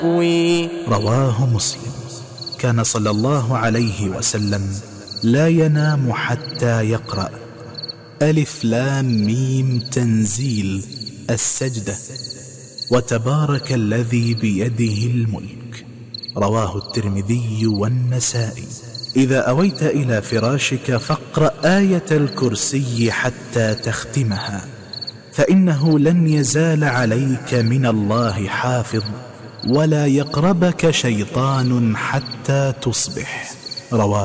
رواه مسلم. كان صلى الله عليه وسلم لا ينام حتى يقرأ ألف لام ميم تنزيل السجدة وتبارك الذي بيده الملك. رواه الترمذي والنسائي. إذا أويت إلى فراشك فاقرأ آية الكرسي حتى تختمها، فإنه لن يزال عليك من الله حافظ، ولا يقربك شيطان حتى تصبح. رواه